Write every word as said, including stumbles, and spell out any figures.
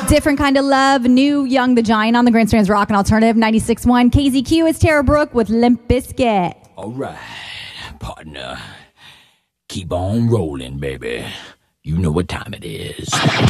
Different Kind of Love, New Young the Giant on the Grandstands Rock and Alternative ninety-six point one. K Z Q is Tara Brooke with Limp Bizkit. All right, partner. Keep on rolling, baby. You know what time it is.